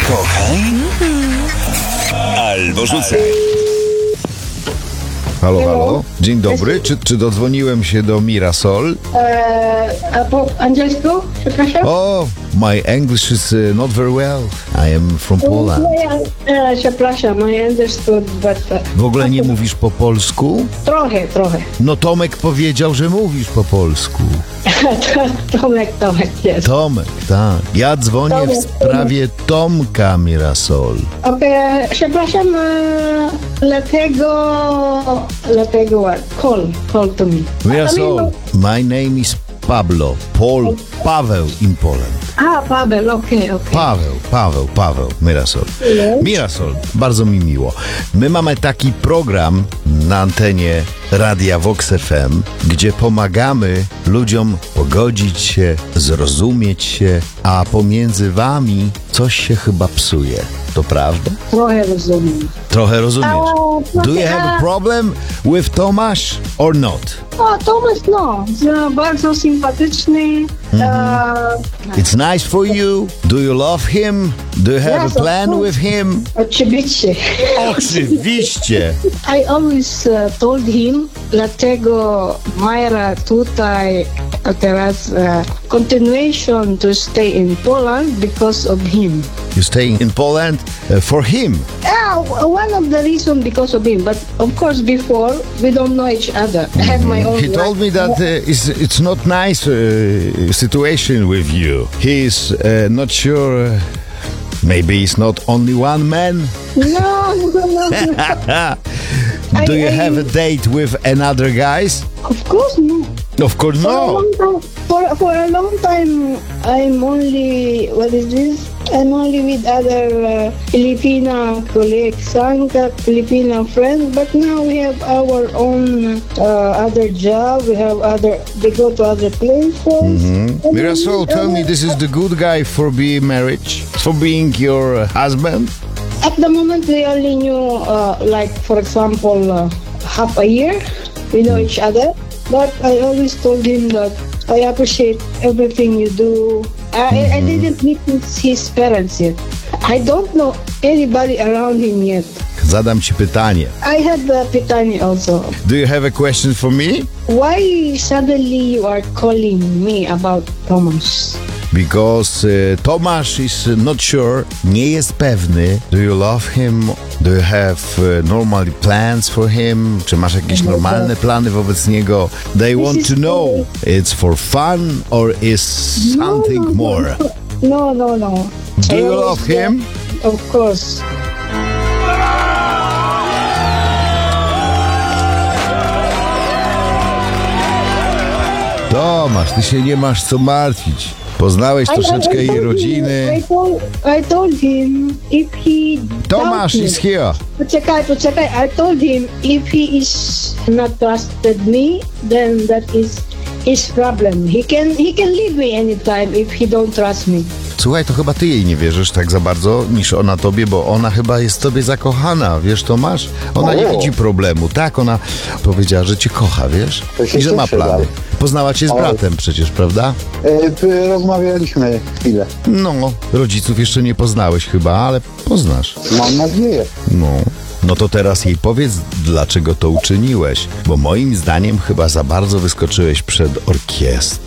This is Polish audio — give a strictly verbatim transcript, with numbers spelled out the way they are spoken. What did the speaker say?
Kochaj albo rzucaj. Halo, halo. Dzień dobry. Czy, czy dodzwoniłem się do Mirasol? Eee, a po angielsku? Przepraszam? Oh, my English is uh, not very well. I am from Poland. Eee, przepraszam, I understood, but... Uh, W ogóle nie mówisz po polsku? Trochę, trochę. No Tomek powiedział, że mówisz po polsku. Tomek, Tomek, jest. Tomek, tak. Ja dzwonię w sprawie Tomka Mirasol. Okej, okay, przepraszam, e, dlatego... Dlatego what? Call, call to me. Mirasol, my name is Pablo. Paul, Paweł in Poland. A, Paweł, okej, okay, okej. Okay. Paweł, Paweł, Paweł, Mirasol. Mirasol, bardzo mi miło. My mamy taki program na antenie Radia Vox F M, gdzie pomagamy ludziom pogodzić się, zrozumieć się, a pomiędzy wami coś się chyba psuje. To prawda? Trochę rozumiem. Trochę rozumiesz. A, Do you have a problem with Tomasz or not? O, Tomasz, no. Bardzo sympatyczny. Mm-hmm. Uh, It's nice for you. Do you love him? Do you have yes, a plan with him? Oczywiście. Oczywiście. I always uh, told him, dlatego Myra tutaj teraz uh, continuation to stay in Poland because of him. You're staying in Poland uh, for him. Uh, one of the reasons because of him, but of course before we don't know each other. I have my own He told me that uh, it's, it's not nice uh, situation with you. He's uh, not sure. Uh, maybe it's not only one man. No, no, no. no. Do I, you I, have a date with another guys? Of course no. Of course For a no. long time, for, for a long time, I'm only, what is this? I'm only with other uh, Filipina colleagues, some Filipina friends, but now we have our own uh, other job, we have other, they go to other places. Mm-hmm. Mirasol, tell me, this is the good guy for being marriage, for being your uh, husband? At the moment, we only knew, uh, like, for example, uh, half a year, we know each other. But I always told him that I appreciate everything you do. I, mm-hmm. I didn't meet his, his parents yet. I don't know anybody around him yet. Zadam ci pytanie. I have a pytanie also. Do you have a question for me? Why suddenly you are calling me about Thomas? Because uh, Tomasz is not sure, nie jest pewny. Do you love him? Do you have uh, normal plans for him? Czy masz jakieś normalne plany wobec niego? They want to know, it's for fun or is something no, no, more? No, no, no. Do you love him? Of course. Tomasz, ty się nie masz co martwić. Poznałeś troszeczkę jej rodziny. I told, I told him if he... Tomasz is here. Poczekaj, poczekaj. I told him if he is not trusted me, then that is his problem. He can, he can leave me anytime if he don't trust me. Słuchaj, to chyba ty jej nie wierzysz tak za bardzo niż ona tobie, bo ona chyba jest tobie zakochana, wiesz, Tomasz? Ona nie widzi problemu. Tak, ona powiedziała, że cię kocha, wiesz? I że ma plany. Poznała cię z bratem przecież, prawda? Yy, rozmawialiśmy chwilę. No, rodziców jeszcze nie poznałeś chyba, ale poznasz. Mam nadzieję. No. No to teraz jej powiedz, dlaczego to uczyniłeś, bo moim zdaniem chyba za bardzo wyskoczyłeś przed orkiestrą.